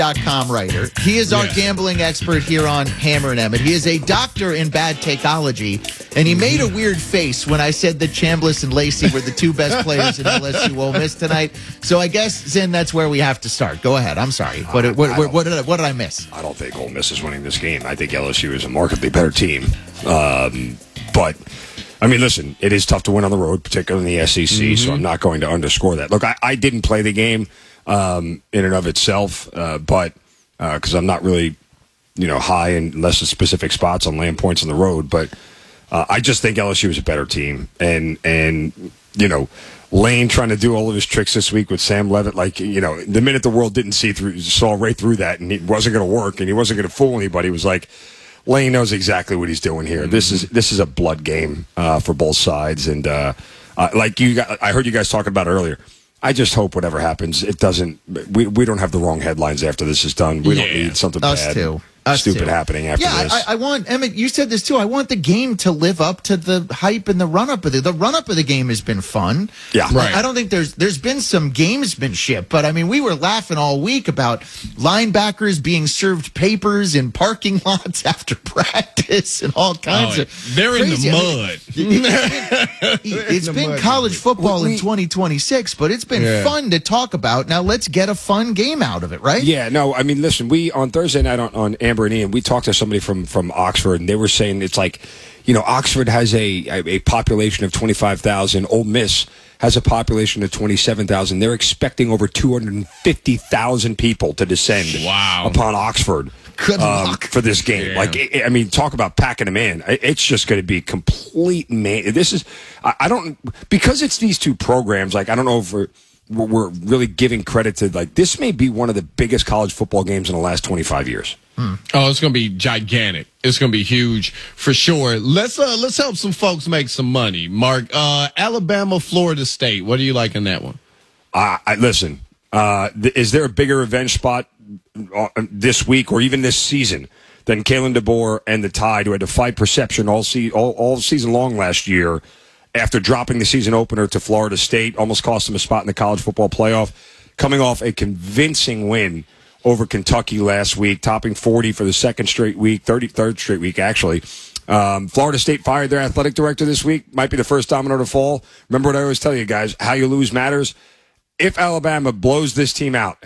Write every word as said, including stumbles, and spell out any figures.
dot com writer. He is our Yeah. gambling expert here on Hammer and Emmett. He is a doctor in bad takeology, and he made a weird face when I said that Chambliss and Lacey were the two best players in L S U Ole Miss tonight. So I guess, Zin, that's where we have to start. Go ahead. I'm sorry. What, Uh, what, I what, what, did I, what did I miss? I don't think Ole Miss is winning this game. I think L S U is a markedly better team. Um, but, I mean, listen, it is tough to win on the road, particularly in the S E C, mm-hmm. so I'm not going to underscore that. Look, I, I didn't play the game um, in and of itself, uh, but because uh, I'm not really, you know, high in less specific spots on laying points on the road, but uh, I just think L S U is a better team. And, and you know, Lane trying to do all of his tricks this week with Sam Levitt, like, you know, the minute the world didn't see through, saw right through that, and it wasn't going to work, and he wasn't going to fool anybody, it was like, Lane knows exactly what he's doing here. Mm-hmm. This is this is a blood game uh, for both sides, and uh, uh, like you, got, I heard you guys talking about earlier. I just hope whatever happens, it doesn't. We we don't have the wrong headlines after this is done. We yeah. don't need something Us bad, too. Us stupid too. happening after yeah, this. I, I want Emmett. You said this too. I want the game to live up to the hype and the run up of it. The run up of the game has been fun. Yeah, right. I don't think there's there's been some gamesmanship, but I mean, we were laughing all week about linebackers being served papers in parking lots after practice and all kinds oh, of. They're crazy. in the I mean, mud. it's the been mud. college football We- in twenty twenty-six, but it's been Yeah. fun to talk about. Now let's get a fun game out of it, right? Yeah, no, I mean, listen, we, on Thursday night on, on Amber and Ian, we talked to somebody from, from Oxford, and they were saying it's like, you know, Oxford has a, a, a population of twenty-five thousand. Ole Miss has a population of twenty-seven thousand. They're expecting over two hundred fifty thousand people to descend Wow. upon Oxford. Good um, luck. for this game. Yeah. Like, I I mean, talk about packing them in. I- It's just going to be complete man. This is, I I don't, because it's these two programs, like, I don't know if we're, we're really giving credit to, like, this may be one of the biggest college football games in the last twenty-five years. Oh, it's going to be gigantic. It's going to be huge for sure. Let's uh, let's help some folks make some money. Mark, uh, Alabama, Florida State. What do you like in that one? Uh, I, listen, uh, th- is there a bigger revenge spot uh, this week or even this season than Kalen DeBoer and the Tide, who had to fight perception all, se- all, all season long last year after dropping the season opener to Florida State, almost cost them a spot in the college football playoff, coming off a convincing win over Kentucky last week, topping forty for the second straight week, thirty-third straight week, actually. Um, Florida State fired their athletic director this week. Might be the first domino to fall. Remember what I always tell you guys, how you lose matters. If Alabama blows this team out,